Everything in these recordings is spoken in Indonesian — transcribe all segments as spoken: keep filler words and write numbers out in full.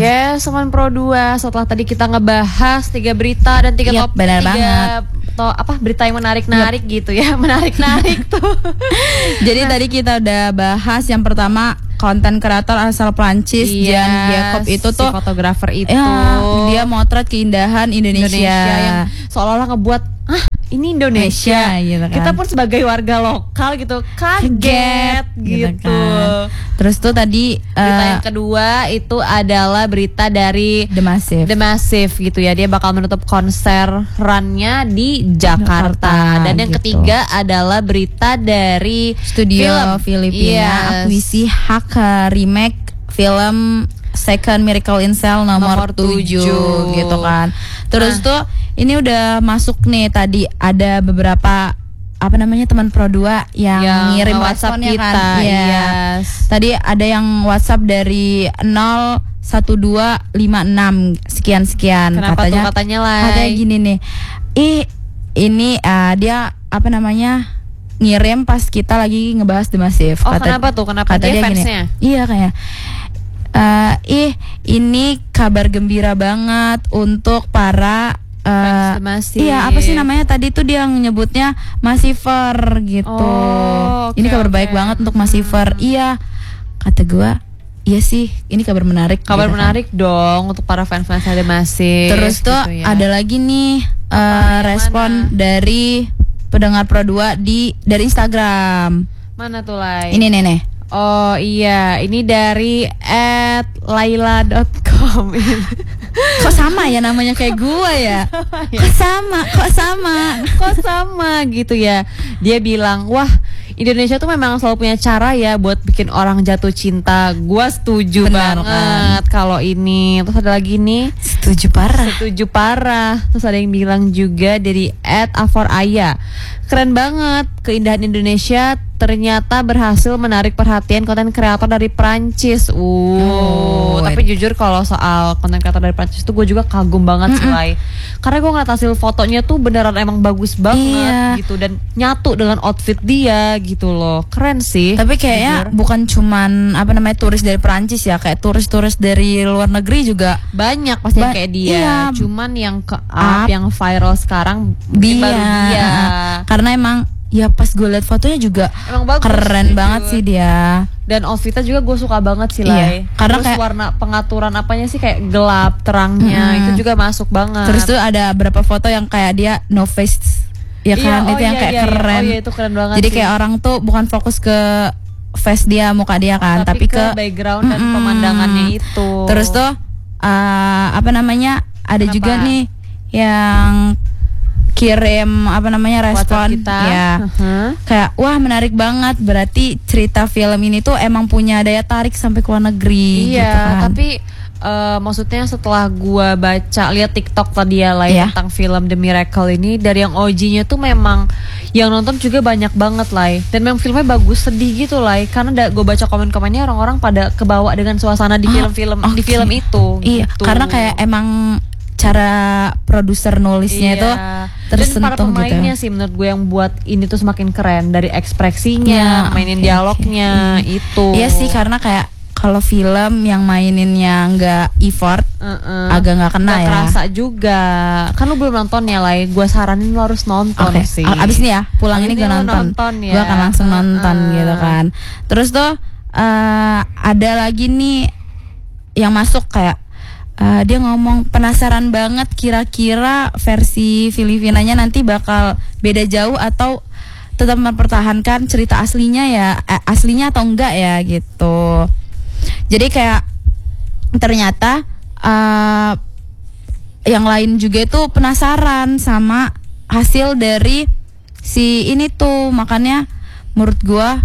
Yes, Soman Pro dua. Setelah tadi kita ngebahas tiga berita dan tiga yep, top benar tiga banget. To, apa berita yang menarik-narik yep. gitu ya, menarik-narik tuh. Jadi nah. tadi kita udah bahas yang pertama konten kreator asal Prancis, yes, Jan Jacob itu tuh si fotografer itu. Ya, dia motret keindahan Indonesia, Indonesia yang seolah-olah ngebuat ah ini Indonesia, Indonesia gitu kan. Kita pun sebagai warga lokal gitu kaget gitu, gitu. Kan. Terus tuh tadi berita uh, yang kedua itu adalah berita dari The Massive. The Massive gitu ya. Dia bakal menutup konser runnya di Jakarta. Dan yang gitu. ketiga adalah berita dari studio film. Filipina yes. akuisisi hak remake film Second Miracle in Cell nomor, nomor tujuh gitu kan. Terus nah. tuh ini udah masuk nih, tadi ada beberapa apa namanya teman Pro dua yang, yang ngirim WhatsApp kita kan? yes. Tadi ada yang WhatsApp dari nol satu dua lima enam sekian sekian. Kenapa katanya tuh katanya lah katanya gini nih, ih ini uh, dia apa namanya ngirim pas kita lagi ngebahas The Massive. Oh kata, kenapa tuh kenapa kata dia, dia fansnya gini, iya kayak uh, ih ini kabar gembira banget untuk para Uh, iya apa sih namanya tadi tuh dia nyebutnya Massiver gitu. Oh, okay, ini kabar okay. baik banget untuk Massiver. Hmm. Iya kata gue, iya sih ini kabar menarik. Kabar gitu menarik kan. dong untuk para fans-fans ada Massive. Terus tuh gitu ya. Ada lagi nih uh, respon mana? Dari pendengar Pro dua di dari Instagram. Mana tuh Lai? Ini nih nih. Oh iya, ini dari at laila dot com. Kok sama ya namanya kayak gua ya? Kok sama, kok sama, kok sama gitu ya. Dia bilang, wah Indonesia tuh memang selalu punya cara ya buat bikin orang jatuh cinta. Gua setuju benar, banget kan? Kalau ini. Terus ada lagi nih, setuju parah. Setuju parah. Terus ada yang bilang juga dari at aforaya. Keren banget, keindahan Indonesia ternyata berhasil menarik perhatian konten kreator dari Prancis. Uh, oh, tapi jujur kalau soal konten kreator dari Prancis tuh gue juga kagum banget sih, Lai. Karena gue ngeliat hasil fotonya tuh beneran emang bagus banget iya. gitu dan nyatu dengan outfit dia gitu loh. Keren sih. Tapi kayaknya jujur. Bukan cuman apa namanya turis dari Prancis ya, kayak turis-turis dari luar negeri juga banyak pasti ba- kayak dia. Iya. Cuman yang ke up, yang viral sekarang dia. baru dia. Karena emang ya pas gue liat fotonya juga bagus, keren jujur. banget sih dia. Dan outfitnya juga gue suka banget sih Lai. Iya, karena terus kayak, warna pengaturan apanya sih kayak gelap terangnya mm, itu juga masuk banget. Terus tuh ada beberapa foto yang kayak dia no face. Ya kan, iya, oh itu iya, yang kayak iya, keren. Oh iya itu keren banget. Jadi sih. kayak orang tuh bukan fokus ke face dia, muka dia kan, tapi, tapi ke, ke background dan mm, pemandangannya itu. Terus tuh uh, apa namanya? Ada Kenapa? juga nih yang kirim apa namanya respon kita. ya uh-huh. kayak wah menarik banget, berarti cerita film ini tuh emang punya daya tarik sampai ke luar negeri. Iya gitu kan. Tapi uh, maksudnya setelah gua baca lihat TikTok tadi ya Lai yeah. tentang film The Miracle ini, dari yang O G-nya tuh memang yang nonton juga banyak banget Lai, dan memang filmnya bagus, sedih gitu Lai, karena da, gue baca komen-komennya orang-orang pada kebawa dengan suasana di film-film oh, okay. di film itu. Iya gitu. Karena kayak emang cara produser nulisnya itu iya. tersentuh dan para pemainnya gitu. sih menurut gue yang buat ini tuh semakin keren, dari ekspresinya, ya, mainin okay, dialognya okay. itu. Iya sih, karena kayak kalau film yang maininnya nggak effort, uh-uh. agak nggak kena gak ya. Terasa juga. Kan lu belum nonton ya Lai, gue saranin lu harus nonton okay. sih. Abis ini ya, pulang abis ini gue nonton, nonton ya. gue akan langsung nonton uh-uh. gitu kan. Terus tuh uh, ada lagi nih yang masuk kayak Uh, dia ngomong penasaran banget kira-kira versi Filipinanya nanti bakal beda jauh atau tetap mempertahankan cerita aslinya ya, eh, aslinya atau enggak ya gitu. Jadi kayak ternyata uh, yang lain juga itu penasaran sama hasil dari si ini tuh, makanya menurut gua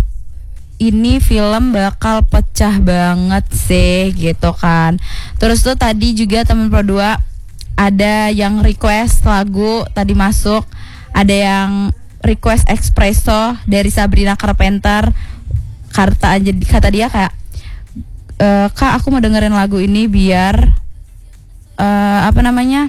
ini film bakal pecah banget sih gitu kan. Terus tuh tadi juga temen Pro dua ada yang request lagu tadi masuk, ada yang request Espresso dari Sabrina Carpenter. Kata aja kata dia kayak e, Kak aku mau dengerin lagu ini biar uh, apa namanya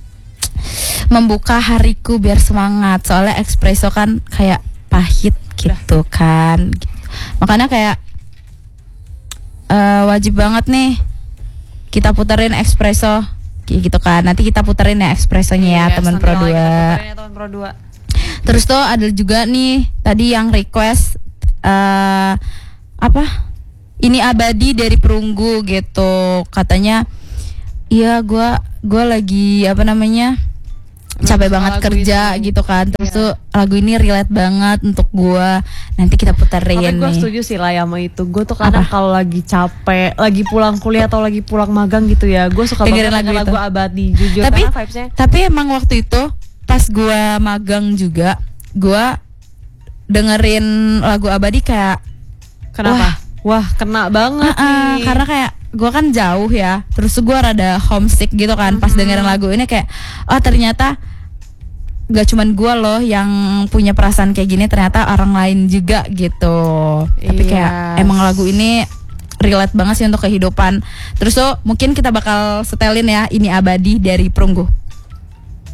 membuka hariku biar semangat, soalnya Espresso kan kayak pahit gitu kan. Makanya kayak uh, wajib banget nih kita puterin Espresso kayak gitu kan. Nanti kita puterin ya Espressonya ya, Yes, teman nanti Pro lagi dua. kita puterin ya, teman Pro dua. Terus tuh ada juga nih tadi yang request eh apa? Ini abadi dari Perunggu gitu. Katanya iya gua gua lagi apa namanya? capek Suka banget lagu kerja itu. gitu kan. Terus Iya. tuh lagu ini relate banget untuk gua. Nanti kita puterin Tapi gue nih. setuju sih lah sama itu. Gue tuh kadang Apa? kalau lagi capek, lagi pulang kuliah atau lagi pulang magang gitu ya, gue suka Dengerin banget lagu denger itu. lagu Abadi. Jujur Tapi karena vibesnya. tapi emang waktu itu pas gua magang juga, gua dengerin lagu Abadi kayak Kenapa? Wah, kena banget "Ah, ah," nih. karena kayak gua kan jauh ya. Terus tuh gua rada homesick gitu kan pas dengerin lagu ini kayak oh ternyata gak cuman gua loh yang punya perasaan kayak gini, ternyata orang lain juga gitu. Tapi kayak Yes. emang lagu ini relate banget sih untuk kehidupan. Terus tuh mungkin kita bakal setelin ya Ini Abadi dari Perunggu.